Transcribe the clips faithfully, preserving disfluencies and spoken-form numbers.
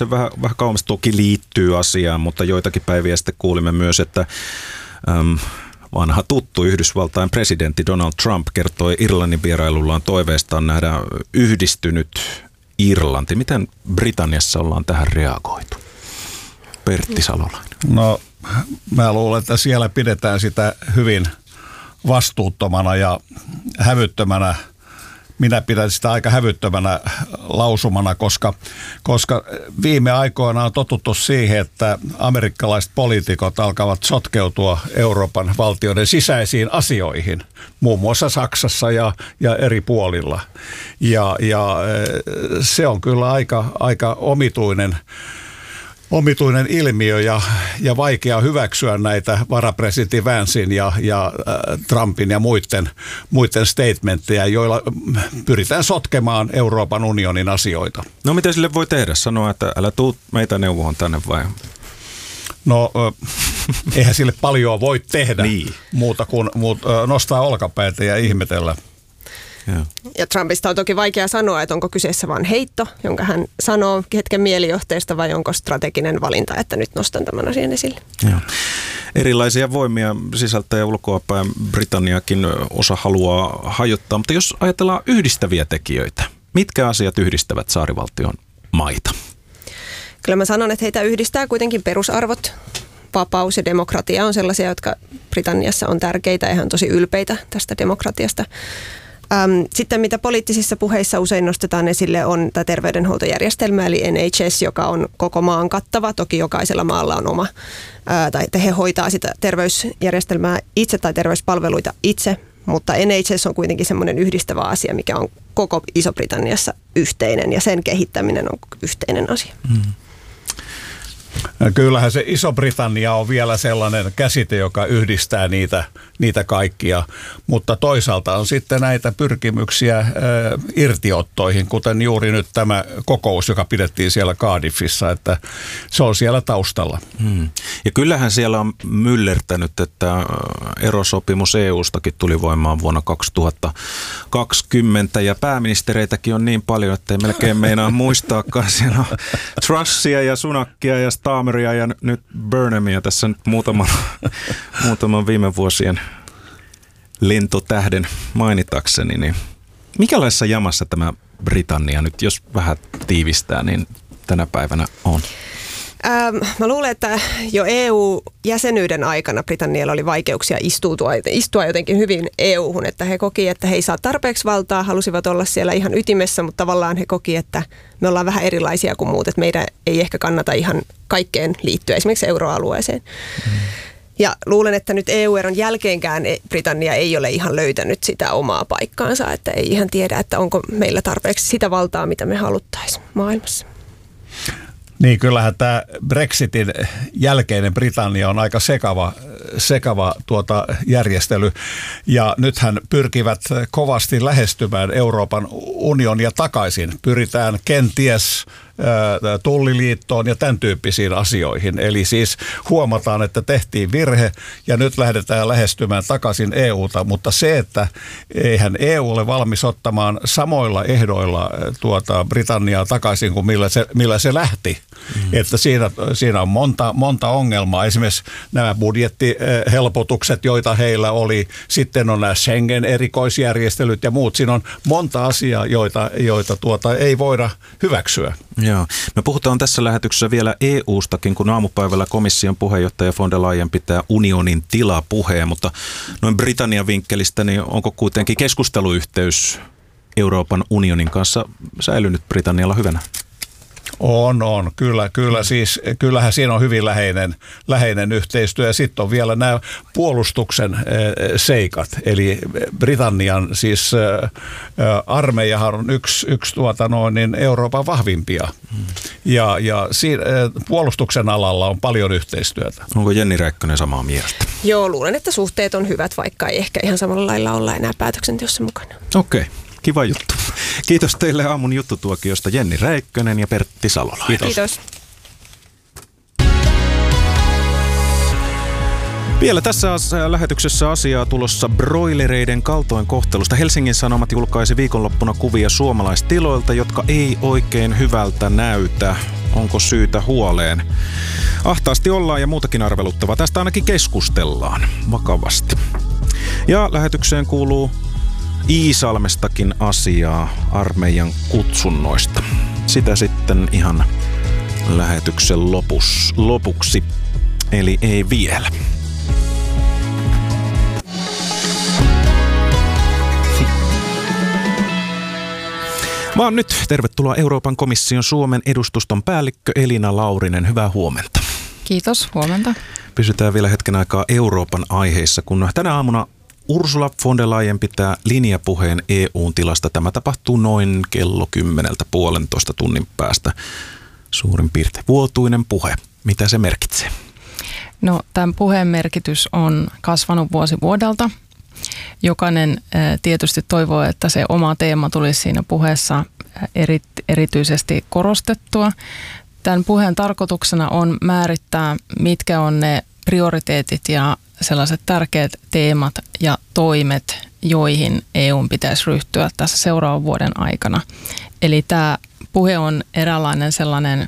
katse vähän, vähän kauemmas. Toki liittyy asiaan, mutta joitakin päiviä sitten kuulimme myös, että äm, vanha tuttu Yhdysvaltain presidentti Donald Trump kertoi Irlannin vierailullaan toiveestaan nähdä yhdistynyt Irlanti. Miten Britanniassa ollaan tähän reagoitu? Pertti Salolainen. No, mä luulen, että siellä pidetään sitä hyvin vastuuttomana ja hävyttömänä. Minä pidän sitä aika hävyttömänä lausumana, koska, koska viime aikoina on totuttu siihen, että amerikkalaiset poliitikot alkavat sotkeutua Euroopan valtioiden sisäisiin asioihin, muun muassa Saksassa ja, ja eri puolilla. Ja, ja se on kyllä aika, aika omituinen Omituinen ilmiö ja, ja vaikea hyväksyä näitä varapresidentti Vancein ja, ja äh, Trumpin ja muiden, muiden statementteja, joilla pyritään sotkemaan Euroopan unionin asioita. No mitä sille voi tehdä? Sanoa, että älä tuu meitä neuvoon tänne vai? No äh, eihän sille paljon voi tehdä niin. muuta kuin muut, äh, nostaa olkapäitä ja ihmetellä. Ja. ja Trumpista on toki vaikea sanoa, että onko kyseessä vain heitto, jonka hän sanoo hetken mielijohteesta, vai onko strateginen valinta, että nyt nostan tämän asian esille. Joo. Erilaisia voimia sisältä ja ulkoapäin Britanniakin osa haluaa hajottaa, mutta jos ajatellaan yhdistäviä tekijöitä, mitkä asiat yhdistävät saarivaltion maita? Kyllä mä sanon, että heitä yhdistää kuitenkin perusarvot. Vapaus ja demokratia on sellaisia, jotka Britanniassa on tärkeitä ja he on tosi ylpeitä tästä demokratiasta. Sitten mitä poliittisissa puheissa usein nostetaan esille on tämä terveydenhuoltojärjestelmä eli N H S, joka on koko maan kattava. Toki jokaisella maalla on oma, ää, tai he hoitaa sitä terveysjärjestelmää itse tai terveyspalveluita itse, mutta N H S on kuitenkin semmoinen yhdistävä asia, mikä on koko Iso-Britanniassa yhteinen ja sen kehittäminen on yhteinen asia. Mm. Kyllähän se Iso-Britannia on vielä sellainen käsite, joka yhdistää niitä, niitä kaikkia, mutta toisaalta on sitten näitä pyrkimyksiä ä, irtiottoihin, kuten juuri nyt tämä kokous, joka pidettiin siellä Cardiffissa, että se on siellä taustalla. Hmm. Ja kyllähän siellä on myllertänyt, että erosopimus E U:stakin tuli voimaan vuonna kaksituhattakaksikymmentä ja pääministereitäkin on niin paljon, että ei melkein meinaa muistaakaan. Siellä on Trussia ja Sunakkia ja Starmeria ja nyt Burnhamia tässä nyt muutaman, muutaman viime vuosien lentotähden mainitakseni. Niin mikälaisessa jamassa tämä Britannia nyt, jos vähän tiivistää, niin tänä päivänä on? Ähm, mä luulen, että jo E U-jäsenyyden aikana Britannialla oli vaikeuksia istua, istua jotenkin hyvin E U:hun, että he koki, että he ei saa tarpeeksi valtaa, halusivat olla siellä ihan ytimessä, mutta tavallaan he koki, että me ollaan vähän erilaisia kuin muut, että meidän ei ehkä kannata ihan kaikkeen liittyä, esimerkiksi euroalueeseen. Mm. Ja luulen, että nyt E U-eron jälkeenkään Britannia ei ole ihan löytänyt sitä omaa paikkaansa, että ei ihan tiedä, että onko meillä tarpeeksi sitä valtaa, mitä me haluttaisiin maailmassa. Niin, kyllähän tämä Brexitin jälkeinen Britannia on aika sekava, sekava tuota järjestely. Ja nythän pyrkivät kovasti lähestymään Euroopan unionia takaisin. Pyritään kenties tulliliittoon ja tämän tyyppisiin asioihin. Eli siis huomataan, että tehtiin virhe ja nyt lähdetään lähestymään takaisin E U:ta, mutta se, että eihän E U ole valmis ottamaan samoilla ehdoilla tuota Britanniaa takaisin kuin millä se, millä se lähti. Mm. Että siinä, siinä on monta, monta ongelmaa. Esimerkiksi nämä budjettihelpotukset, joita heillä oli. Sitten on nämä Schengen-erikoisjärjestelyt ja muut. Siinä on monta asiaa, joita, joita tuota ei voida hyväksyä. Joo. Me puhutaan tässä lähetyksessä vielä E U:stakin, kun aamupäivällä komission puheenjohtaja von der Leyen pitää unionin tilapuheen, mutta noin Britannian vinkkelistä, niin onko kuitenkin keskusteluyhteys Euroopan unionin kanssa säilynyt Britannialla hyvänä? On, on. Kyllä, kyllä siis, kyllähän siinä on hyvin läheinen, läheinen yhteistyö. Ja sitten on vielä nämä puolustuksen seikat. Eli Britannian siis armeijahan on yksi, yksi tuota noin, niin Euroopan vahvimpia. Hmm. Ja, ja siinä, puolustuksen alalla on paljon yhteistyötä. Onko Jenni Räikkönen samaa mieltä? Joo, luulen, että suhteet on hyvät, vaikka ei ehkä ihan samalla lailla olla enää päätöksenteossa mukana. Okei. Okay. Kiva juttu. Kiitos teille aamun juttutuokiosta Jenni Räikkönen ja Pertti Salolainen. Kiitos. Kiitos. Vielä tässä lähetyksessä asiaa tulossa broilereiden kaltoinkohtelusta. Helsingin Sanomat julkaisi viikonloppuna kuvia suomalaistiloilta, jotka ei oikein hyvältä näytä. onko syytä huoleen? Ahtaasti ollaan ja muutakin arveluttavaa. Tästä ainakin keskustellaan vakavasti. Ja lähetykseen kuuluu Iisalmestakin asiaa armeijan kutsunnoista. Sitä sitten ihan lähetyksen lopus, lopuksi, eli ei vielä. Vaan nyt tervetuloa Euroopan komission Suomen edustuston päällikkö Elina Laurinen. Hyvää huomenta. Kiitos, huomenta. Pysytään vielä hetken aikaa Euroopan aiheissa, kun tänä aamuna Ursula von der Leyen pitää linjapuheen E U:n tilasta. Tämä tapahtuu noin kello kymmeneltä puolentoista tunnin päästä suurin piirtein. Vuotuinen puhe. Mitä se merkitsee? No, tämän puheen merkitys on kasvanut vuosi vuodelta. Jokainen tietysti toivoo, että se oma teema tulisi siinä puheessa eri, erityisesti korostettua. Tämän puheen tarkoituksena on määrittää, mitkä on ne prioriteetit ja sellaiset tärkeät teemat ja toimet, joihin E U:n pitäisi ryhtyä tässä seuraavan vuoden aikana. Eli tämä puhe on eräänlainen sellainen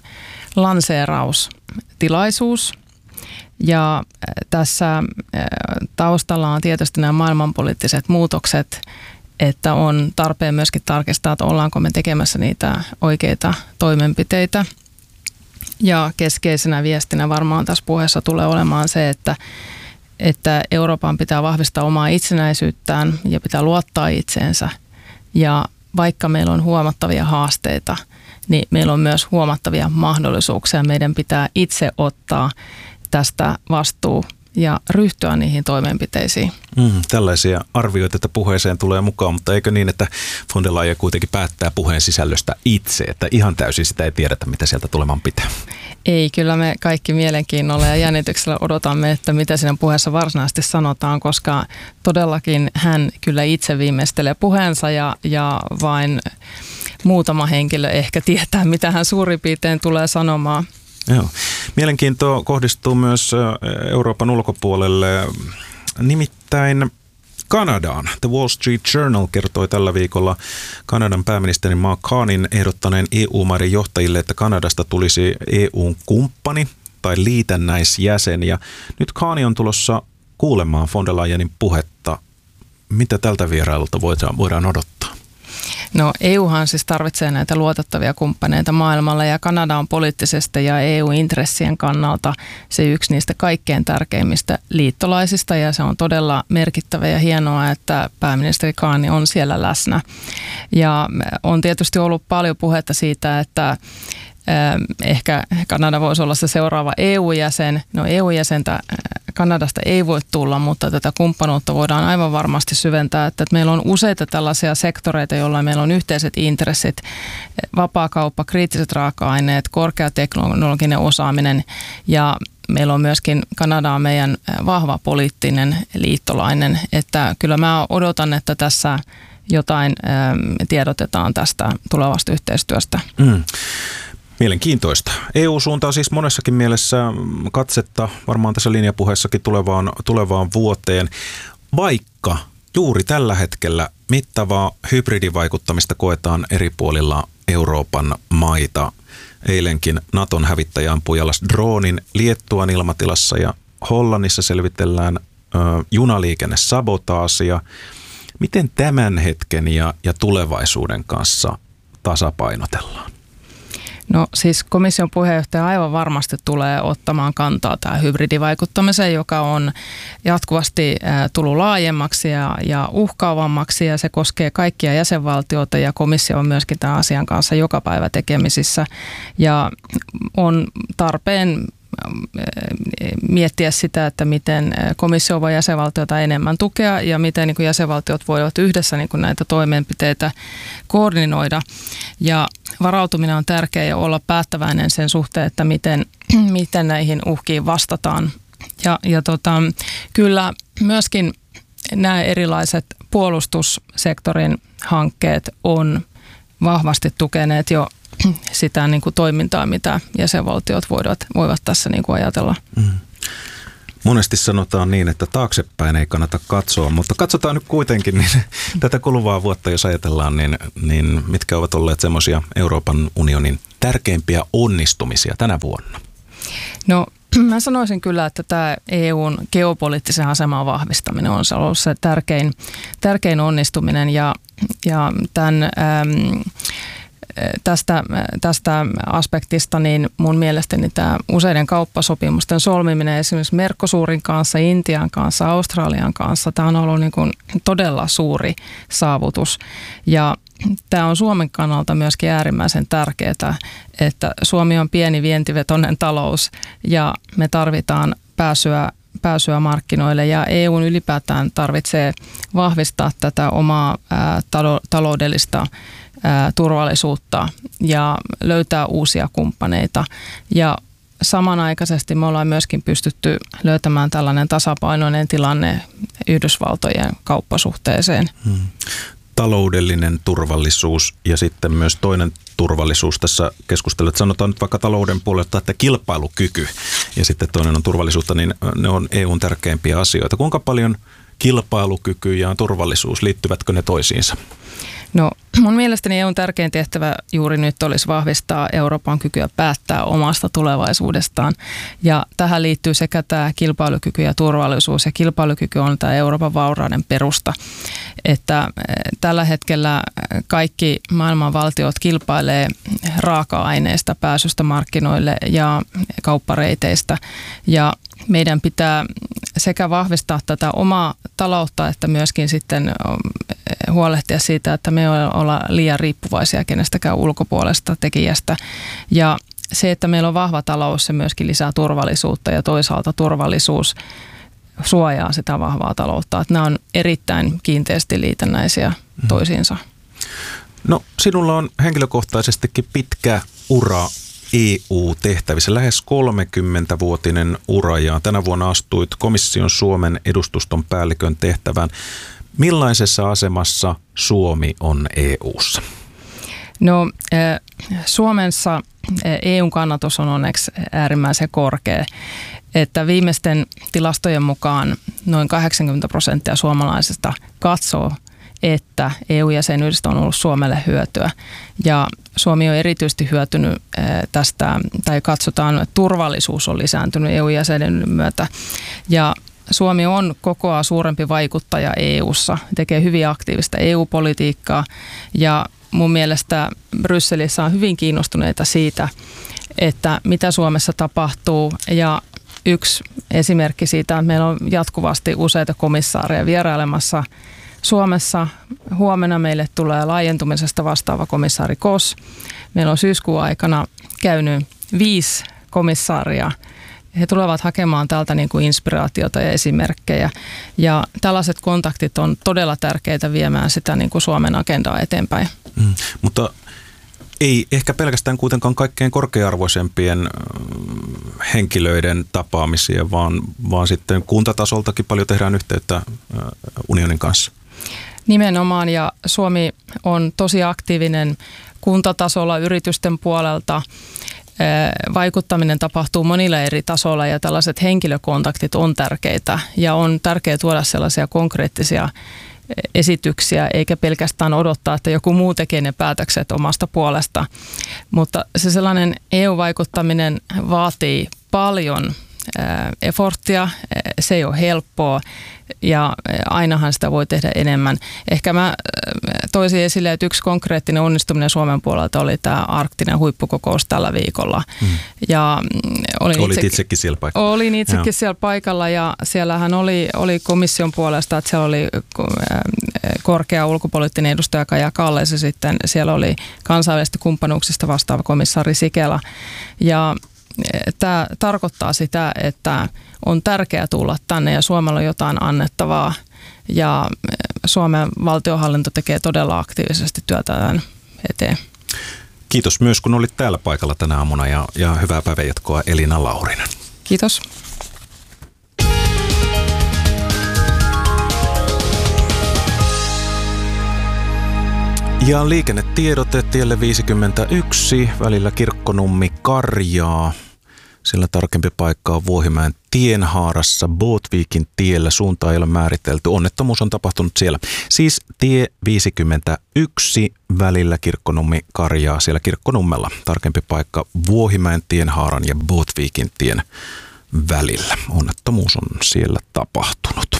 lanseeraustilaisuus. Ja tässä taustalla on tietysti nämä maailmanpoliittiset muutokset, että on tarpeen myöskin tarkistaa, että ollaanko me tekemässä niitä oikeita toimenpiteitä. Ja keskeisenä viestinä varmaan tässä puheessa tulee olemaan se, että, että Euroopan pitää vahvistaa omaa itsenäisyyttään ja pitää luottaa itseensä. Ja vaikka meillä on huomattavia haasteita, niin meillä on myös huomattavia mahdollisuuksia. Meidän pitää itse ottaa tästä vastuu ja ryhtyä niihin toimenpiteisiin. Mm, tällaisia arvioita, että puheeseen tulee mukaan, mutta eikö niin, että von der Leyen kuitenkin päättää puheen sisällöstä itse, että ihan täysin sitä ei tiedetä, mitä sieltä tulemaan pitää? Ei, kyllä me kaikki mielenkiinnolla ja jännityksellä odotamme, että mitä siinä puheessa varsinaisesti sanotaan, koska todellakin hän kyllä itse viimeistelee puheensa ja, ja vain muutama henkilö ehkä tietää, mitä hän suurin piirtein tulee sanomaan. Joo. Mielenkiinto kohdistuu myös Euroopan ulkopuolelle, nimittäin Kanadaan. The Wall Street Journal kertoi tällä viikolla Kanadan pääministerin Mark Carneyn ehdottaneen E U-maiden johtajille, että Kanadasta tulisi E U:n kumppani tai liitännäisjäsen. Ja nyt Carney on tulossa kuulemaan von der Leyenin puhetta. Mitä tältä vierailulta voidaan, voidaan odottaa? No E Uhan siis tarvitsee näitä luotettavia kumppaneita maailmalla ja Kanada on poliittisesti ja E U-intressien kannalta se yksi niistä kaikkein tärkeimmistä liittolaisista ja se on todella merkittävä ja hienoa, että pääministeri Carney on siellä läsnä. Ja on tietysti ollut paljon puhetta siitä, että ehkä Kanada voisi olla se seuraava E U-jäsen. No E U-jäsentä Kanadasta ei voi tulla, mutta tätä kumppanuutta voidaan aivan varmasti syventää, että meillä on useita tällaisia sektoreita, joilla meillä on yhteiset intressit, vapaakauppa, kriittiset raaka-aineet, korkeateknologinen osaaminen ja meillä on myöskin Kanada on meidän vahva poliittinen liittolainen, että kyllä mä odotan, että tässä jotain tiedotetaan tästä tulevasta yhteistyöstä. Mm. Mielenkiintoista. E U suuntaa siis monessakin mielessä katsetta varmaan tässä linjapuheessakin tulevaan, tulevaan vuoteen, vaikka juuri tällä hetkellä mittavaa hybridivaikuttamista koetaan eri puolilla Euroopan maita. Eilenkin Naton hävittäjä ampui alas droonin Liettuan ilmatilassa ja Hollannissa selvitellään ö, junaliikennesabotaasia. Miten tämän hetken ja, ja tulevaisuuden kanssa tasapainotellaan? No siis komission puheenjohtaja aivan varmasti tulee ottamaan kantaa tähän hybridivaikuttamiseen, joka on jatkuvasti tullut laajemmaksi ja, ja uhkaavammaksi ja se koskee kaikkia jäsenvaltioita ja komissio on myöskin tämän asian kanssa joka päivä tekemisissä ja on tarpeen miettiä sitä, että miten komissio voi jäsenvaltiota enemmän tukea ja miten niin kuin jäsenvaltiot voivat yhdessä niin kuin näitä toimenpiteitä koordinoida. Ja varautuminen on tärkeää ja olla päättäväinen sen suhteen, että miten, miten näihin uhkiin vastataan. Ja, ja tota, kyllä myöskin nämä erilaiset puolustussektorin hankkeet on vahvasti tukeneet jo sitä niin kuin toimintaa, mitä jäsenvaltiot voivat, voivat tässä niin kuin ajatella. Mm. Monesti sanotaan niin, että taaksepäin ei kannata katsoa, mutta katsotaan nyt kuitenkin niin tätä kuluvaa vuotta, jos ajatellaan, niin, niin mitkä ovat olleet semmoisia Euroopan unionin tärkeimpiä onnistumisia tänä vuonna? No mä sanoisin kyllä, että tämä E U:n geopoliittisen aseman vahvistaminen on ollut se tärkein, tärkein onnistuminen ja, ja tämän... Ähm, Tästä, tästä aspektista niin mun mielestäni tämä useiden kauppasopimusten solmiminen esimerkiksi Mercosurin kanssa, Intian kanssa, Australian kanssa, tämä on ollut niin kuin todella suuri saavutus. Ja tämä on Suomen kannalta myöskin äärimmäisen tärkeää, että Suomi on pieni vientivetoinen talous ja me tarvitaan pääsyä pääsyä markkinoille ja E U:n ylipäätään tarvitsee vahvistaa tätä omaa ää, talo, taloudellista ää, turvallisuutta ja löytää uusia kumppaneita. Ja samanaikaisesti me ollaan myöskin pystytty löytämään tällainen tasapainoinen tilanne Yhdysvaltojen kauppasuhteeseen. Hmm. Taloudellinen turvallisuus ja sitten myös toinen turvallisuus tässä keskustelussa. Sanotaan nyt vaikka talouden puolelta, että kilpailukyky ja sitten toinen on turvallisuutta, niin ne on E U:n tärkeimpiä asioita. Kuinka paljon kilpailukyky ja turvallisuus, liittyvätkö ne toisiinsa? No mun mielestäni E U:n tärkein tehtävä juuri nyt olisi vahvistaa Euroopan kykyä päättää omasta tulevaisuudestaan. Ja tähän liittyy sekä tämä kilpailukyky ja turvallisuus. Ja kilpailukyky on tämä Euroopan vaurauden perusta. Että tällä hetkellä kaikki maailman valtiot kilpailee raaka-aineista, pääsystä markkinoille ja kauppareiteistä. Ja meidän pitää sekä vahvistaa tätä omaa taloutta, että myöskin sitten huolehtia siitä, että me ei olla liian riippuvaisia kenestäkään ulkopuolesta tekijästä. Ja se, että meillä on vahva talous, se myöskin lisää turvallisuutta ja toisaalta turvallisuus suojaa sitä vahvaa taloutta. Että nämä on erittäin kiinteästi liitännäisiä toisiinsa. No sinulla on henkilökohtaisestikin pitkä ura E U-tehtävissä, lähes kolmekymmentävuotinen ura ja tänä vuonna astuit komission Suomen edustuston päällikön tehtävään. Millaisessa asemassa Suomi on E U:ssa? No Suomessa E U:n kannatus on onneksi äärimmäisen korkea, että viimeisten tilastojen mukaan noin kahdeksankymmentä prosenttia suomalaisista katsoo, että E U-jäsenyydestä on ollut Suomelle hyötyä. Ja Suomi on erityisesti hyötynyt tästä, tai katsotaan, että turvallisuus on lisääntynyt E U-jäsenyyden myötä. Ja Suomi on kokoa suurempi vaikuttaja E U:ssa, tekee hyvin aktiivista E U-politiikkaa ja mun mielestä Brysselissä on hyvin kiinnostuneita siitä, että mitä Suomessa tapahtuu ja yksi esimerkki siitä, että meillä on jatkuvasti useita komissaareja vierailemassa Suomessa. Huomenna meille tulee laajentumisesta vastaava komissaari Kos. Meillä on syyskuun aikana käynyt viisi komissaaria. He tulevat hakemaan täältä niin kuin inspiraatiota ja esimerkkejä. Ja tällaiset kontaktit on todella tärkeitä viemään sitä niin kuin Suomen agendaa eteenpäin. Mm, mutta ei ehkä pelkästään kuitenkaan kaikkein korkea-arvoisempien henkilöiden tapaamisia, vaan, vaan sitten kuntatasoltakin paljon tehdään yhteyttä unionin kanssa. Nimenomaan, ja Suomi on tosi aktiivinen kuntatasolla yritysten puolelta. Vaikuttaminen tapahtuu monilla eri tasoilla ja tällaiset henkilökontaktit on tärkeitä ja on tärkeää tuoda sellaisia konkreettisia esityksiä eikä pelkästään odottaa, että joku muu tekee ne päätökset omasta puolesta. Mutta se sellainen E U-vaikuttaminen vaatii paljon efforttia, se ei ole helppoa ja ainahan sitä voi tehdä enemmän. Ehkä mä toisin esille, että yksi konkreettinen onnistuminen Suomen puolelta oli tämä arktinen huippukokous tällä viikolla. Hmm. Ja olin Olit itsekin, itsekin siellä paikalla. Olin itsekin Joo. siellä paikalla ja siellähän oli, oli komission puolesta, että siellä oli korkea ulkopoliittinen edustaja Kaja Kallas ja sitten siellä oli kansainvälisistä kumppanuuksista vastaava komissaari Sikela. Ja tämä tarkoittaa sitä, että on tärkeää tulla tänne ja Suomella on jotain annettavaa ja Suomen valtionhallinto tekee todella aktiivisesti työtä tämän eteen. Kiitos myös, kun olit täällä paikalla tänä aamuna ja, ja hyvää päivänjatkoa Elina Laurinen. Kiitos. Ja liikennetiedote tielle viisikymmentäyksi välillä Kirkkonummi Karjaa. Sillä tarkempi paikka on Vuohimäen tienhaarassa Båtvikin tiellä. Suunta ei ole määritelty. Onnettomuus on tapahtunut siellä. Siis tie viisikymmentäyksi välillä Kirkkonummi-Karjaa siellä Kirkkonummella. Tarkempi paikka Vuohimäen tienhaaran ja Båtvikin tien välillä. Onnettomuus on siellä tapahtunut.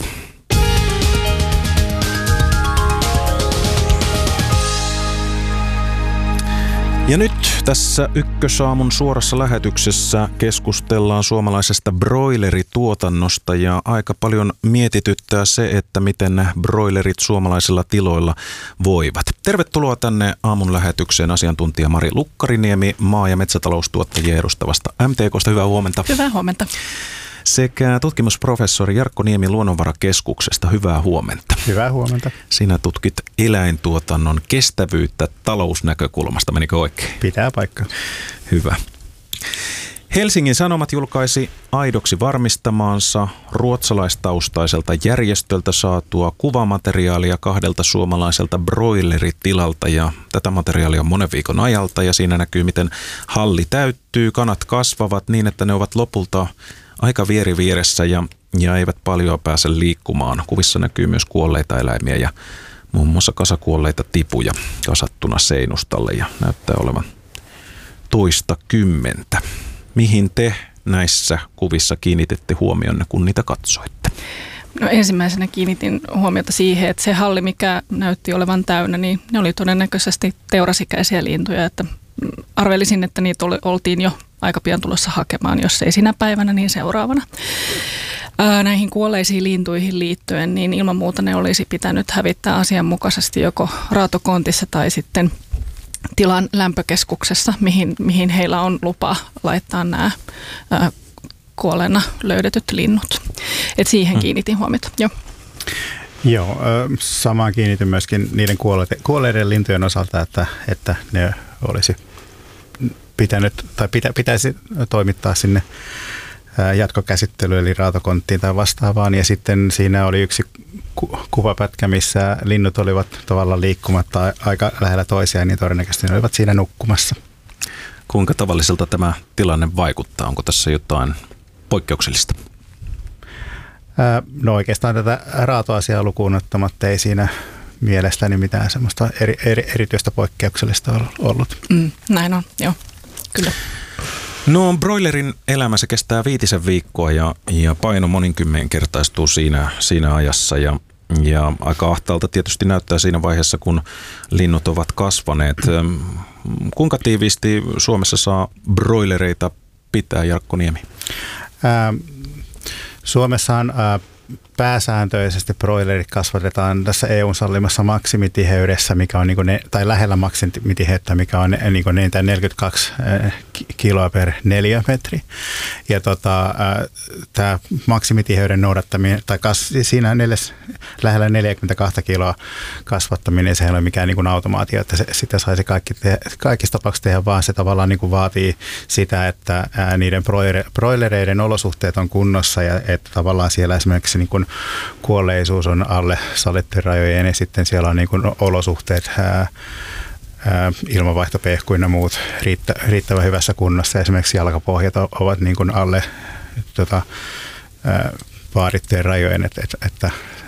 Ja nyt tässä Ykkösaamun suorassa lähetyksessä keskustellaan suomalaisesta broilerituotannosta ja aika paljon mietityttää se, että miten broilerit suomalaisilla tiloilla voivat. Tervetuloa tänne aamun lähetykseen asiantuntija Mari Lukkariniemi maa- ja metsätaloustuottajia edustavasta M T K:sta. Hyvää huomenta. Hyvää huomenta. Sekä tutkimusprofessori Jarkko Niemi Luonnonvarakeskuksesta. Hyvää huomenta. Hyvää huomenta. Sinä tutkit eläintuotannon kestävyyttä talousnäkökulmasta. Menikö oikein? Pitää paikkaa. Hyvä. Helsingin Sanomat julkaisi aidoksi varmistamaansa ruotsalaistaustaiselta järjestöltä saatua kuvamateriaalia kahdelta suomalaiselta broileritilalta. Ja tätä materiaalia on monen viikon ajalta ja siinä näkyy, miten halli täyttyy. Kanat kasvavat niin, että ne ovat lopulta aika vieri vieressä ja, ja eivät paljon pääse liikkumaan. Kuvissa näkyy myös kuolleita eläimiä ja muun muassa kasakuolleita tipuja kasattuna seinustalle ja näyttää olevan toista kymmentä. Mihin te näissä kuvissa kiinnititte huomionne, kun niitä katsoitte? No ensimmäisenä kiinnitin huomiota siihen, että se halli, mikä näytti olevan täynnä, niin ne oli todennäköisesti teurasikäisiä lintuja, että arvelisin, että niitä oli, oltiin jo aika pian tulossa hakemaan, jos ei sinä päivänä, niin seuraavana. Ää, näihin kuolleisiin lintuihin liittyen, niin ilman muuta ne olisi pitänyt hävittää asianmukaisesti joko raatokontissa tai sitten tilan lämpökeskuksessa, mihin, mihin heillä on lupa laittaa nämä ää, kuolleena löydetyt linnut. Et siihen kiinnitin huomiota. Joo. Joo, samaan kiinnitin myöskin niiden kuolleiden lintujen osalta, että, että ne olisi pitänyt tai pitä, pitäisi toimittaa sinne jatkokäsittelyyn eli raatokonttiin tai vastaavaan. Ja sitten siinä oli yksi ku- kuvapätkä, missä linnut olivat tavallaan liikkumatta aika lähellä toisiaan, niin todennäköisesti ne olivat siinä nukkumassa. Kuinka tavalliselta tämä tilanne vaikuttaa? Onko tässä jotain poikkeuksellista? No oikeastaan tätä raatoasiaa lukuun ottamatta ei siinä mielestäni mitään semmoista eri, eri, erityistä poikkeuksellista ollut. Mm, näin on, joo, kyllä. No broilerin elämä se kestää viitisen viikkoa ja, ja paino moninkymmenkertaistuu siinä, siinä ajassa ja, ja aika ahtaalta tietysti näyttää siinä vaiheessa, kun linnut ovat kasvaneet. Kuinka tiiviisti Suomessa saa broilereita pitää, Jarkko Niemi? Ää, Suomessahan ää, pääsääntöisesti broilerit kasvatetaan tässä E U:n sallimassa maksimitiheydessä, mikä on niin kuin ne, tai lähellä maksimitiheyttä, mikä on niin kuin neljäkymmentäkaksi kiloa per neliömetri. Ja tota, tämä maksimitiheyden noudattaminen, tai kas, siinä neljäs, lähellä neljäkymmentäkaksi kiloa kasvattaminen, se ei ole mikään niin kuin automaatio, että se, sitä saisi kaikki te, kaikissa tapauksissa tehdä, vaan se tavallaan niin kuin vaatii sitä, että ää, niiden broilereiden olosuhteet on kunnossa ja että tavallaan siellä esimerkiksi niin kuin kuolleisuus on alle sallittujen rajojen ja sitten siellä on niin kuin olosuhteet, ää, ää, ilmanvaihtopehku ja muut riittä, riittävän hyvässä kunnossa. Esimerkiksi jalkapohjat ovat niin kuin alle tota, ää, vaadittujen rajojen, että, että, että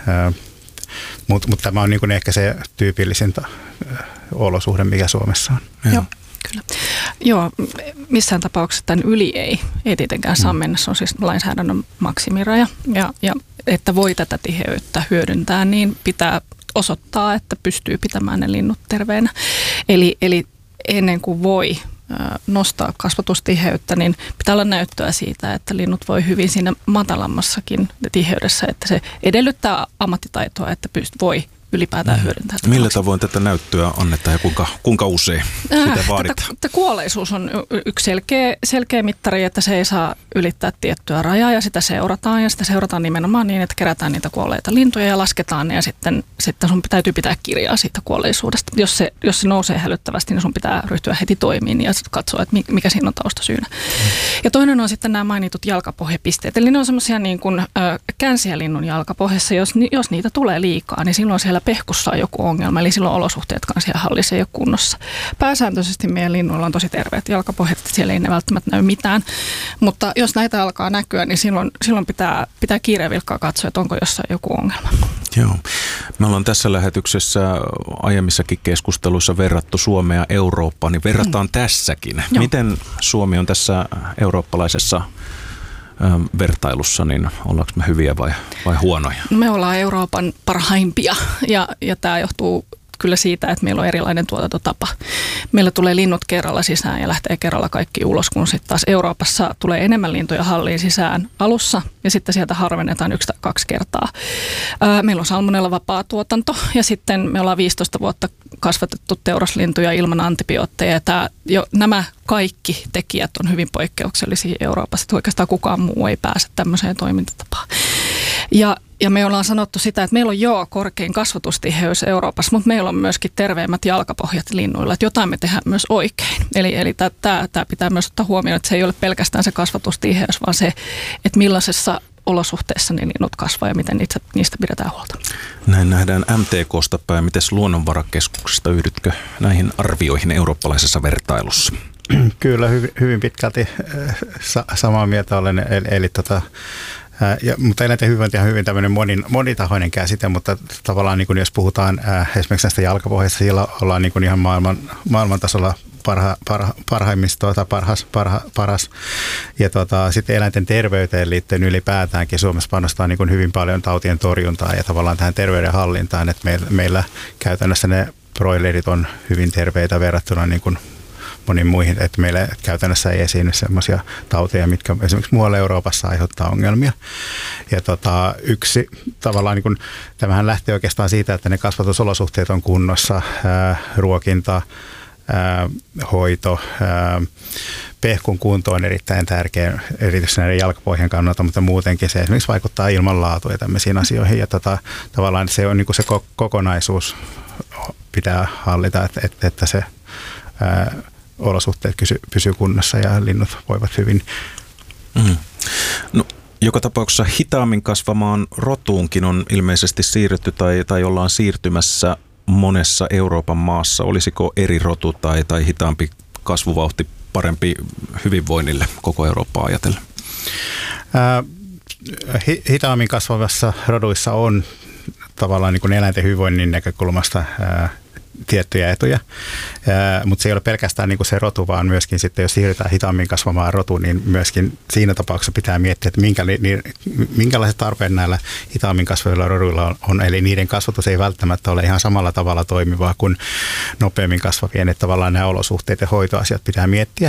mutta mut tämä on niin kuin ehkä se tyypillisin olosuhde, mikä Suomessa on. Joo. Kyllä. Joo, missään tapauksessa tämän yli ei, ei tietenkään saa mennä. Se on siis lainsäädännön maksimiraja. Ja, ja että voi tätä tiheyttä hyödyntää, niin pitää osoittaa, että pystyy pitämään ne linnut terveenä. Eli, eli ennen kuin voi nostaa kasvatustiheyttä, niin pitää olla näyttöä siitä, että linnut voi hyvin siinä matalammassakin tiheydessä, että se edellyttää ammattitaitoa, että pyst- voi ylipäätään hyödyntää. Millä tavoin tätä näyttöä annetaan ja kuinka, kuinka usein sitä vaaditaan? Tätä, kuolleisuus on yksi selkeä, selkeä mittari, että se ei saa ylittää tiettyä rajaa ja sitä seurataan. Ja sitä seurataan nimenomaan niin, että kerätään niitä kuolleita lintuja ja lasketaan ne ja sitten, sitten sun täytyy pitää kirjaa siitä kuolleisuudesta. Jos se, jos se nousee hälyttävästi, niin sun pitää ryhtyä heti toimiin ja katsoa, että mikä siinä on taustasyynä. Ja toinen on sitten nämä mainitut jalkapohjapisteet. Eli ne on semmoisia niin kuin äh, känsiälinnun jalkapohjassa. Jos, jos niitä tulee liikaa, niin silloin siellä pehkussa on joku ongelma. Eli silloin olosuhteetkaan siellä hallissa ei ole kunnossa. Pääsääntöisesti meidän linnuilla on tosi terveet jalkapohjat. Siellä ei ne välttämättä näy mitään. Mutta jos näitä alkaa näkyä, niin silloin, silloin pitää, pitää kiireen vilkkaa katsoa, että onko jossain joku ongelma. Joo. Me ollaan tässä lähetyksessä aiemmissakin keskusteluissa verrattu Suomea Eurooppaan, niin verrataan mm. tässäkin. Joo. Miten Suomi on tässä eurooppalaisessa vertailussa, niin ollaanko me hyviä vai, vai huonoja? Me ollaan Euroopan parhaimpia ja, ja tämä johtuu kyllä siitä, että meillä on erilainen tuotantotapa. Meillä tulee linnut kerralla sisään ja lähtee kerralla kaikki ulos, kun sitten taas Euroopassa tulee enemmän lintuja halliin sisään alussa ja sitten sieltä harvennetaan yksi tai kaksi kertaa. Meillä on salmonella vapaa tuotanto ja sitten me ollaan viisitoista vuotta kasvatettu teuraslintuja ilman antibiootteja. Ja tämä, jo, nämä kaikki tekijät on hyvin poikkeuksellisia Euroopassa, että oikeastaan kukaan muu ei pääse tämmöiseen toimintatapaan. Ja Ja me ollaan sanottu sitä, että meillä on joo korkein kasvatustiheys Euroopassa, mutta meillä on myöskin terveemmät jalkapohjat linnuilla, että jotain me tehdään myös oikein. Eli, eli tämä pitää myös ottaa huomioon, että se ei ole pelkästään se kasvatustiheys, vaan se, että millaisessa olosuhteessa ne linnut kasvaa ja miten niitä, niistä pidetään huolta. Näin nähdään M T K:sta päin. Mites Luonnonvarakeskuksesta yhdytkö näihin arvioihin eurooppalaisessa vertailussa? Kyllä, hyvin, hyvin pitkälti samaa mieltä olen, eli, eli tota, Ja, mutta eläinten hyvinvointi on hyvin tämmöinen monin, monitahoinen käsite, mutta tavallaan niin kuin jos puhutaan ää, esimerkiksi näistä jalkapohjista, sillä ollaan niin kuin ihan maailman, maailman tasolla parha, parha, parhaimmista tai parhas, parha, paras. Ja tota, sitten eläinten terveyteen liittyen ylipäätäänkin Suomessa panostaa niin kuin hyvin paljon tautien torjuntaan ja tavallaan tähän terveydenhallintaan, että meillä, meillä käytännössä ne broilerit on hyvin terveitä verrattuna niin kuin moniin muihin, että meillä käytännössä ei esiinny sellaisia tauteja, mitkä esimerkiksi muualla Euroopassa aiheuttaa ongelmia. Ja tota, yksi tavallaan, niin kun, tämähän lähtee oikeastaan siitä, että ne kasvatusolosuhteet on kunnossa, ää, ruokinta, ää, hoito, ää, pehkun kunto on erittäin tärkeä, erityisesti näiden jalkapohjan kannalta, mutta muutenkin se esimerkiksi vaikuttaa ilmanlaatuun ja tämmöisiin asioihin. Ja tota, tavallaan se on niin kuin se kokonaisuus pitää hallita, että, että, että se ää, olosuhteet pysyy kunnossa ja linnut voivat hyvin. Mm. No, joka tapauksessa hitaammin kasvamaan rotuunkin on ilmeisesti siirrytty tai, tai ollaan siirtymässä monessa Euroopan maassa. Olisiko eri rotu tai, tai hitaampi kasvuvauhti parempi hyvinvoinnille koko Eurooppaa ajatellen? Ää, hitaammin kasvavassa roduissa on tavallaan niin kuin eläinten hyvinvoinnin näkökulmasta ää, tiettyjä etuja, mutta se ei ole pelkästään niin kuin se rotu, vaan myöskin sitten, jos siirrytään hitaammin kasvamaan rotuun, niin myöskin siinä tapauksessa pitää miettiä, että minkä, niin, minkälaiset tarpeet näillä hitaammin kasvavilla roduilla on, on, eli niiden kasvatus ei välttämättä ole ihan samalla tavalla toimivaa kuin nopeammin kasvavien, että tavallaan nämä olosuhteet ja hoitoasiat pitää miettiä.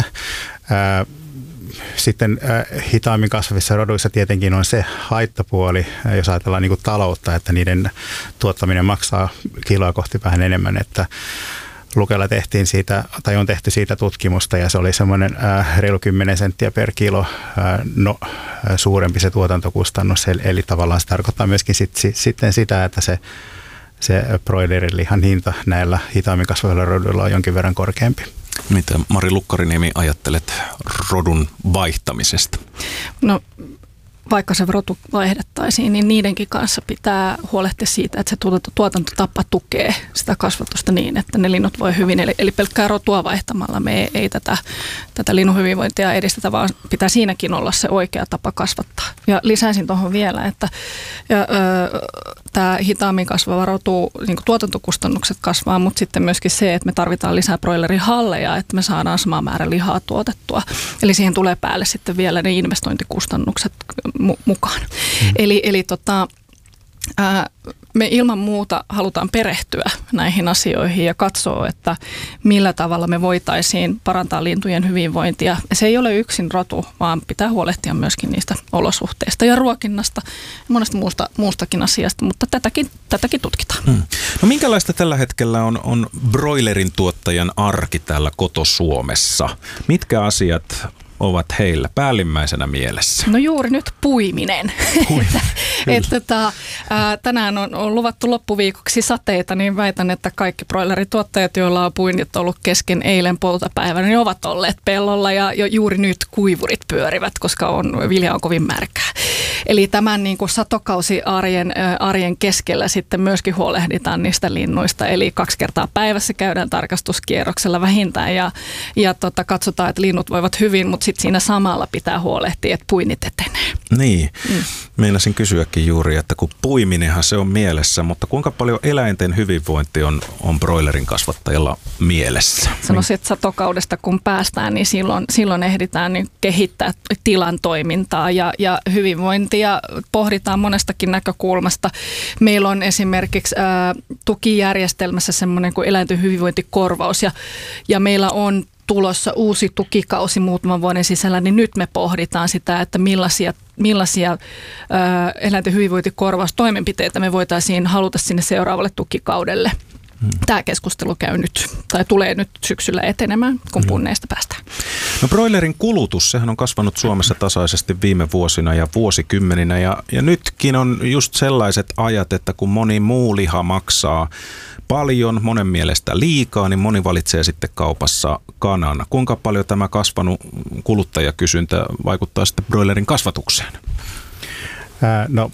Sitten äh, hitaammin kasvavissa roduissa tietenkin on se haittapuoli, jos ajatellaan niin kuin taloutta, että niiden tuottaminen maksaa kiloa kohti vähän enemmän, että Lukella tehtiin siitä, tai on tehty siitä tutkimusta, ja se oli semmoinen äh, reilu kymmenen senttiä per kilo äh, no, äh, suurempi se tuotantokustannus, eli, eli tavallaan se tarkoittaa myöskin sit, sit, sitten sitä, että se, se broilerin lihan hinta näillä hitaammin kasvavilla roduilla on jonkin verran korkeampi. Mitä Mari Lukkariniemi ajattelet rodun vaihtamisesta? No vaikka se rotu vaihdettaisiin, niin niidenkin kanssa pitää huolehtia siitä, että se tuotantotapa tukee sitä kasvatusta niin, että ne linnut voi hyvin. Eli, eli pelkkää rotua vaihtamalla me ei, ei tätä, tätä linnun hyvinvointia edistetä, vaan pitää siinäkin olla se oikea tapa kasvattaa. Ja lisäisin tuohon vielä, että ja, ö, tämä hitaammin kasvava rotu, niin tuotantokustannukset kasvaa, mutta sitten myöskin se, että me tarvitaan lisää broilerihalleja, että me saadaan sama määrä lihaa tuotettua. Eli siihen tulee päälle sitten vielä ne investointikustannukset mukaan. Mm. Eli, eli tota, ää, me ilman muuta halutaan perehtyä näihin asioihin ja katsoa, että millä tavalla me voitaisiin parantaa lintujen hyvinvointia. Se ei ole yksin rotu, vaan pitää huolehtia myöskin niistä olosuhteista ja ruokinnasta ja monesta muusta, muustakin asiasta, mutta tätäkin, tätäkin tutkitaan. Hmm. No minkälaista tällä hetkellä on, on broilerin tuottajan arki täällä koto-Suomessa? Mitkä asiat ovat heillä päällimmäisenä mielessä? No juuri nyt puiminen. Puiminen. että, että, ää, tänään on, on luvattu loppuviikoksi sateita, niin väitän, että kaikki broilerituottajat, joilla on puinnit ollut kesken eilen poltapäivänä, niin ovat olleet pellolla ja jo juuri nyt kuivurit pyörivät, koska on, vilja on kovin märkää. Eli tämän niin kuin satokausi arjen, arjen keskellä sitten myöskin huolehditaan niistä linnuista, eli kaksi kertaa päivässä käydään tarkastuskierroksella vähintään ja, ja tota, katsotaan, että linnut voivat hyvin, mutta sitten siinä samalla pitää huolehtia, että puinnit etenee. Niin, mm. meinasin kysyäkin juuri, että kun puiminenhan se on mielessä, mutta kuinka paljon eläinten hyvinvointi on, on broilerin kasvattajalla mielessä? Sanoisin, että satokaudesta kun päästään, niin silloin, silloin ehditään niin kehittää tilan toimintaa ja, ja hyvinvointia pohditaan monestakin näkökulmasta. Meillä on esimerkiksi ää, tukijärjestelmässä semmoinen kuin eläinten hyvinvointikorvaus ja, ja meillä on tulossa uusi tukikausi muutaman vuoden sisällä, niin nyt me pohditaan sitä, että millaisia, millaisia ää, eläinten hyvinvointikorvaustoimenpiteitä me voitaisiin haluta sinne seuraavalle tukikaudelle. Hmm. Tämä keskustelu käy nyt, tai tulee nyt syksyllä etenemään, kun hmm. punneista päästään. No broilerin kulutus, sehän on kasvanut Suomessa tasaisesti viime vuosina ja vuosikymmeninä, ja, ja nytkin on just sellaiset ajat, että kun moni muu liha maksaa paljon, monen mielestä liikaa, niin moni valitsee sitten kaupassa kanan. Kuinka paljon tämä kasvanut kuluttajakysyntä vaikuttaa sitten broilerin kasvatukseen? Ää, no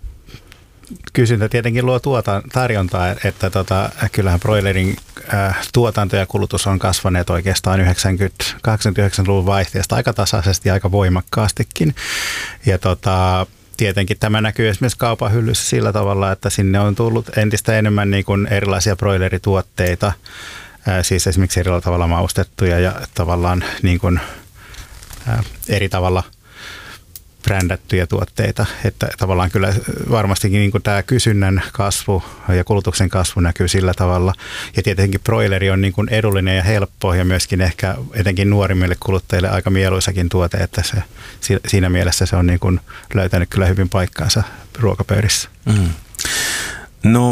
kysyntä tietenkin luo tuota tarjontaa, että tota, kyllähän broilerin ää, tuotanto ja kulutus on kasvaneet oikeastaan yhdeksänkymmentä-kahdeksankymmentäyhdeksänluvun vaihteesta aika tasaisesti ja aika voimakkaastikin. Ja tota, tietenkin tämä näkyy esimerkiksi kaupan hyllyssä sillä tavalla, että sinne on tullut entistä enemmän niin kuin erilaisia broilerituotteita, ää, siis esimerkiksi eri tavalla maustettuja ja tavallaan niin kuin, ää, eri tavalla brändättyjä tuotteita, että tavallaan kyllä varmastikin niin kuin tämä kysynnän kasvu ja kulutuksen kasvu näkyy sillä tavalla. Ja tietenkin broileri on niin kuin edullinen ja helppo ja myöskin ehkä etenkin nuorimmille kuluttajille aika mieluisakin tuote, että se, siinä mielessä se on niin kuin löytänyt kyllä hyvin paikkaansa ruokapöydissä. Mm. No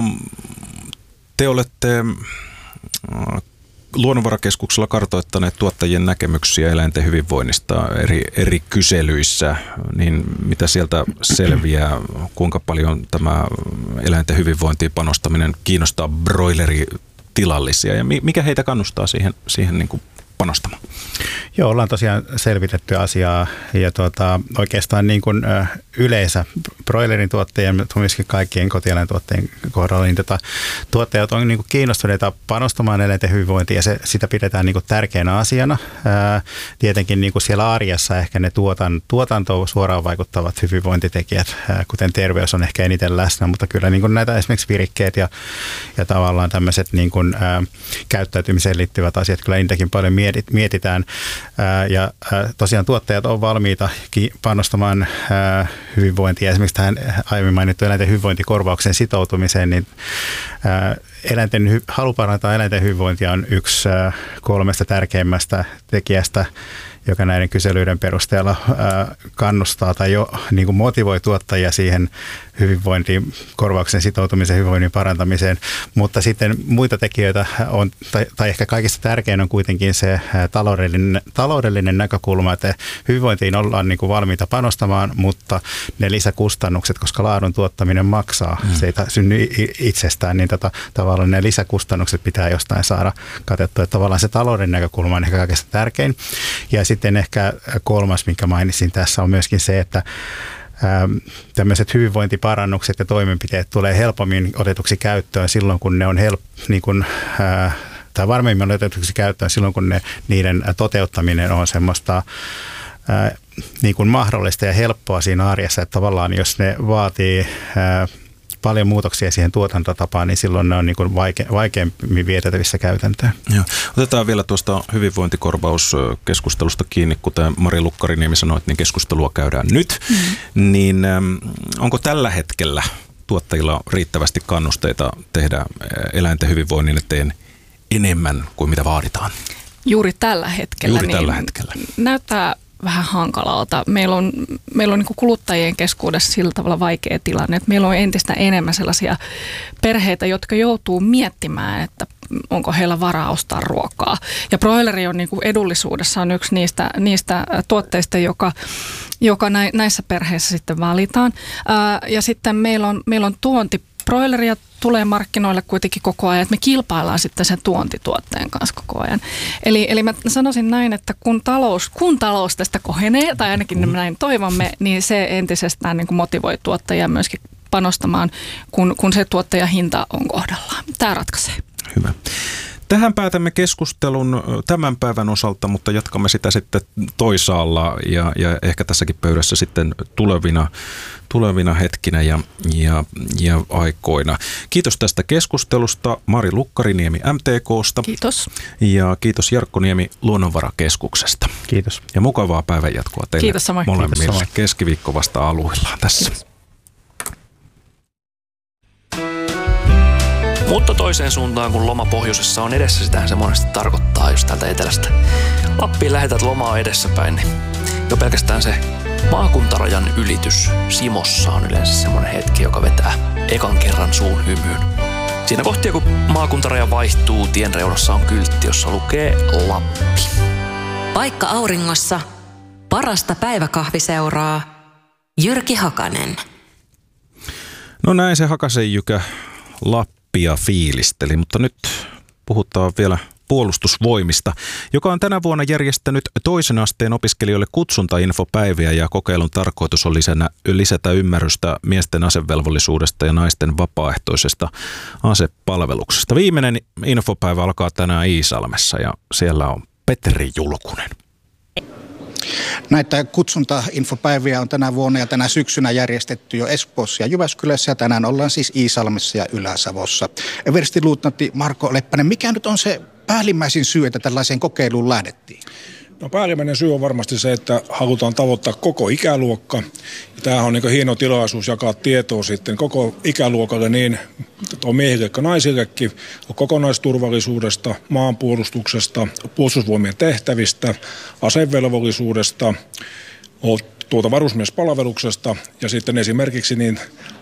te olette Luonnonvarakeskuksella kartoittaneet tuottajien näkemyksiä eläinten hyvinvoinnista eri, eri kyselyissä, niin mitä sieltä selviää, kuinka paljon tämä eläinten hyvinvointiin panostaminen kiinnostaa broileritilallisia ja mikä heitä kannustaa siihen, siihen niin kuin panostamaan? Joo, ollaan tosiaan selvitetty asiaa ja tuota, oikeastaan niin kuin ö, yleensä broilerin tuottajien, mutta myöskin kaikkien kotieläintuottajien kohdalla, niin tota, tuottajat on niin kuin kiinnostuneita panostamaan eläinten hyvinvointiin ja se, sitä pidetään niin kuin tärkeänä asiana. Ää, tietenkin niin kuin siellä arjessa ehkä ne tuotan, tuotantoon suoraan vaikuttavat hyvinvointitekijät, ää, kuten terveys on ehkä eniten läsnä, mutta kyllä niin kuin näitä esimerkiksi virikkeet ja, ja tavallaan tämmöiset niin kuin, ää, käyttäytymiseen liittyvät asiat kyllä niitäkin paljon mietit, mietitään. Ää, ja ää, tosiaan tuottajat on valmiita panostamaan ää, hyvinvointia. Esimerkiksi tähän aiemmin mainittu eläinten hyvinvointikorvauksen sitoutumiseen, niin ää, eläinten, halu parantaa eläinten hyvinvointia on yksi ää, kolmesta tärkeimmästä tekijästä, joka näiden kyselyiden perusteella ää, kannustaa tai jo niin kuin motivoi tuottajia siihen hyvinvointiin, korvauksen sitoutumisen hyvinvoinnin parantamiseen. Mutta sitten muita tekijöitä on, tai, tai ehkä kaikista tärkein on kuitenkin se ää, taloudellinen, taloudellinen näkökulma, että hyvinvointiin ollaan niin kuin valmiita panostamaan, mutta ne lisäkustannukset, koska laadun tuottaminen maksaa, mm. se ei synny itsestään, niin tota, tavallaan ne lisäkustannukset pitää jostain saada katettua. Että tavallaan se talouden näkökulma on ehkä kaikista tärkein. Ja sitten ehkä kolmas, minkä mainitsin tässä, on myöskin se, että tämmöiset hyvinvointiparannukset ja toimenpiteet tulee helpommin otetuksi käyttöön silloin, kun ne on help, niin kuin, tai varmemmin otetuksi käyttöön silloin, kun ne, niiden toteuttaminen on semmoista ää, niin kuin mahdollista ja helppoa siinä arjessa, että tavallaan jos ne vaatii ää, paljon muutoksia siihen tuotantotapaan, niin silloin ne on niin kuin vaike- vaikeammin vietettävissä käytäntöön. Joo. Otetaan vielä tuosta hyvinvointikorvauskeskustelusta kiinni, kuten Mari Lukkariniemi sanoi, niin keskustelua käydään nyt. Mm. Niin äm, onko tällä hetkellä tuottajilla riittävästi kannusteita tehdä eläinten hyvinvoinnin eteen enemmän kuin mitä vaaditaan? Juuri tällä hetkellä. Juuri tällä niin hetkellä. Näyttää vähän hankalalta. Meillä on, meillä on niin kuin kuluttajien keskuudessa sillä tavalla vaikea tilanne, että meillä on entistä enemmän sellaisia perheitä, jotka joutuu miettimään, että onko heillä varaa ostaa ruokaa. Ja broileri on niin kuin edullisuudessaan yksi niistä, niistä tuotteista, joka, joka näissä perheissä sitten valitaan. Ja sitten meillä on, meillä on tuonti. Broileria tulee markkinoille kuitenkin koko ajan, että me kilpaillaan sitten sen tuontituotteen kanssa koko ajan. Eli, eli mä sanoisin näin, että kun talous, kun talous tästä kohenee, tai ainakin mm. näin toivomme, niin se entisestään niin kuin motivoi tuottajia myöskin panostamaan, kun, kun se tuottajahinta on kohdallaan. Tämä ratkaisee. Hyvä. Tähän päätämme keskustelun tämän päivän osalta, mutta jatkamme sitä sitten toisaalla ja, ja ehkä tässäkin pöydässä sitten tulevina, tulevina hetkinä ja, ja, ja aikoina. Kiitos tästä keskustelusta Mari Lukkariniemi M T K:sta. Kiitos. Ja kiitos Jarkko Niemi Luonnonvarakeskuksesta. Kiitos. Ja mukavaa päivänjatkoa teille kiitos molemmille. Kiitos samoin. Keskiviikko vasta aluillaan tässä. Kiitos. Mutta toiseen suuntaan, kun loma pohjoisessa on edessä, sitähän se monesti tarkoittaa just täältä etelästä. Lappiin lähetät lomaa edessäpäin, niin jo pelkästään se maakuntarajan ylitys Simossa on yleensä semmoinen hetki, joka vetää ekan kerran suun hymyyn. Siinä kohtia, kun maakuntaraja vaihtuu, tien reunassa on kyltti, jossa lukee Lappi. Paikka auringossa, parasta päiväkahviseuraa, Jyrki Hakanen. No näin se Hakasen Jykä Lappi. Ja fiilisteli, mutta nyt puhutaan vielä Puolustusvoimista, joka on tänä vuonna järjestänyt toisen asteen opiskelijoille kutsuntainfopäiviä ja kokeilun tarkoitus on lisänä, lisätä ymmärrystä miesten asevelvollisuudesta ja naisten vapaaehtoisesta asepalveluksesta. Viimeinen infopäivä alkaa tänään Iisalmessa ja siellä on Petri Julkunen. Näitä kutsuntainfopäiviä on tänä vuonna ja tänä syksynä järjestetty jo Espoossa ja Jyväskylässä ja tänään ollaan siis Iisalmessa ja Ylä-Savossa. Everstiluutnantti Marko Leppänen, mikä nyt on se päällimmäisin syy, että tällaiseen kokeiluun lähdettiin? No päällimmäinen syy on varmasti se, että halutaan tavoittaa koko ikäluokka. Ja tämähän on niin hieno tilaisuus jakaa tietoa sitten koko ikäluokalle niin miehille kuin naisillekin kokonaisturvallisuudesta, maanpuolustuksesta, puolustusvoimien tehtävistä, asevelvollisuudesta, tuota varusmiespalveluksesta ja sitten esimerkiksi niin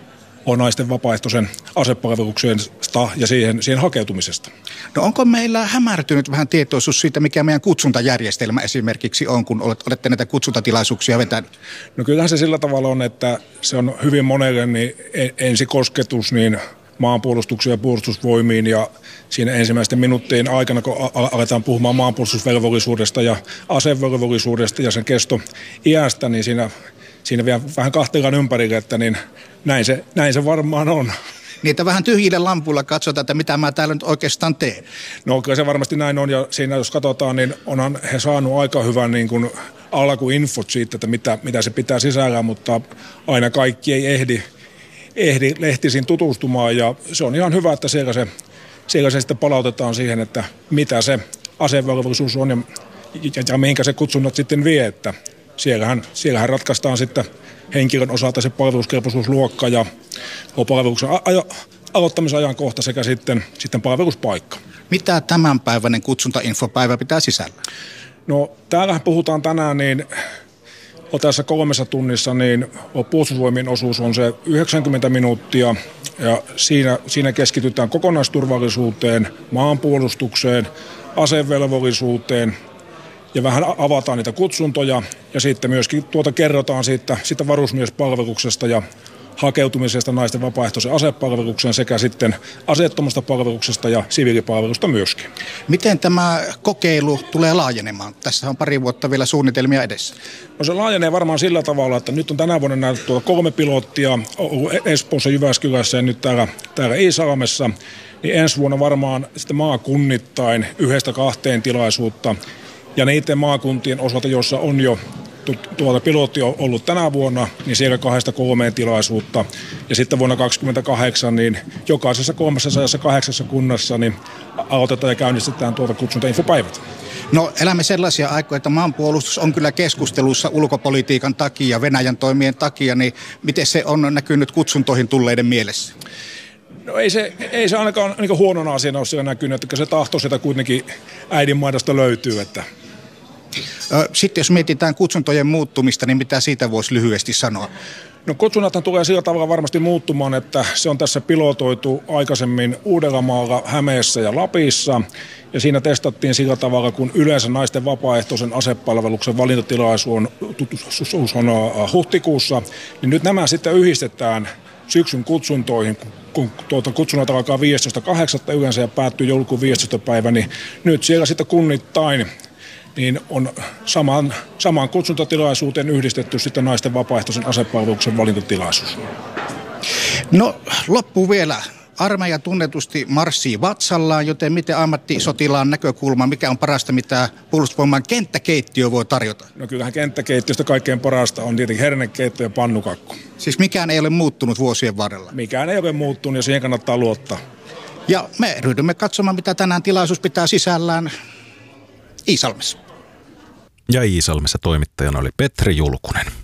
on naisten vapaaehtoisen asepalveluksesta ja siihen, siihen hakeutumisesta. No onko meillä hämärtynyt vähän tietoisuus siitä, mikä meidän kutsuntajärjestelmä esimerkiksi on, kun olette näitä kutsuntatilaisuuksia vetänyt? No kyllähän se sillä tavalla on, että se on hyvin monelle niin ensikosketus niin maanpuolustuksiin ja puolustusvoimiin ja siinä ensimmäisten minuuttien aikana, kun aletaan puhumaan maanpuolustusvelvollisuudesta ja asevelvollisuudesta ja sen kesto iästä, niin siinä, siinä vielä vähän kahteellaan ympärille, että niin näin se, näin se varmaan on. Niitä vähän tyhjillä lampuilla katsotaan, että mitä mä täällä nyt oikeastaan teen. No kyllä se varmasti näin on ja siinä jos katsotaan, niin onhan he saanut aika hyvän niin kuin alkuinfot siitä, että mitä, mitä se pitää sisällään, mutta aina kaikki ei ehdi, ehdi lehtisiin tutustumaan ja se on ihan hyvä, että siellä se, siellä se sitten palautetaan siihen, että mitä se asevelvollisuus on ja, ja, ja mihinkä se kutsunnat sitten vie, että siellähän, siellähän ratkaistaan sitten henkilön osalta se palveluskelpoisuusluokka ja palveluksen ajo, aloittamisajankohta sekä sitten, sitten palveluspaikka. Mitä tämänpäiväinen kutsuntainfopäivä pitää sisällä? No täällähän puhutaan tänään niin tässä kolmessa tunnissa niin puolustusvoimien osuus on se yhdeksänkymmentä minuuttia ja siinä, siinä keskitytään kokonaisturvallisuuteen, maanpuolustukseen, asevelvollisuuteen ja vähän avataan niitä kutsuntoja ja sitten myöskin tuota kerrotaan siitä, siitä varusmiespalveluksesta ja hakeutumisesta naisten vapaaehtoisen asepalvelukseen sekä sitten aseettomasta palveluksesta ja siviilipalvelusta myöskin. Miten tämä kokeilu tulee laajenemaan? Tässä on pari vuotta vielä suunnitelmia edessä. No se laajenee varmaan sillä tavalla, että nyt on tänä vuonna näytetty tuota kolme pilottia Espoossa, Jyväskylässä ja nyt täällä, täällä Iisalmessa. Niin ensi vuonna varmaan sitten maakunnittain yhdestä kahteen tilaisuutta ja niiden maakuntien osalta, joissa on jo tuota pilotti on ollut tänä vuonna, niin siellä kahdesta kolmeen tilaisuutta. Ja sitten vuonna kaksikymmentäkahdeksan, niin jokaisessa kolmestasadassakahdeksassa kunnassa niin aloitetaan ja käynnistetään tuota kutsuntainfopäivät. No elämme sellaisia aikoja, että maanpuolustus on kyllä keskustelussa ulkopolitiikan takia ja Venäjän toimien takia, niin miten se on näkynyt kutsuntoihin tulleiden mielessä? No ei se, ei se ainakaan niin huonona asiana ole siellä näkynyt, että se tahto sieltä kuitenkin äidinmaidosta löytyy, että Sitten jos mietitään kutsuntojen muuttumista, niin mitä siitä voisi lyhyesti sanoa? No kutsunnathan tulee sillä tavalla varmasti muuttumaan, että se on tässä pilotoitu aikaisemmin Uudellamaalla, Hämeessä ja Lapissa. Ja siinä testattiin sillä tavalla, kun yleensä naisten vapaaehtoisen asepalveluksen valintatilaisuus on, on huhtikuussa, niin nyt nämä sitten yhdistetään syksyn kutsuntoihin, kun tuota kutsunnat alkaa viidestoista kahdeksatta yleensä ja päättyy joulukuun viidestoista päivä, niin nyt siellä sitten kunnittain niin on samaan, samaan kutsuntatilaisuuteen yhdistetty sitten naisten vapaaehtoisen asepalveluksen valintatilaisuus. No loppu vielä. Armeija tunnetusti marssii vatsallaan, joten miten ammattisotilaan näkökulma, mikä on parasta, mitä Puolustusvoimain kenttäkeittiö voi tarjota? No kyllähän kenttäkeittiöstä kaikkein parasta on tietenkin hernekeitto ja pannukakku. Siis mikään ei ole muuttunut vuosien varrella? Mikään ei ole muuttunut ja siihen kannattaa luottaa. Ja me ryhdymme katsomaan, mitä tänään tilaisuus pitää sisällään Iisalmessa. Ja Iisalmessa toimittajana oli Petri Julkunen.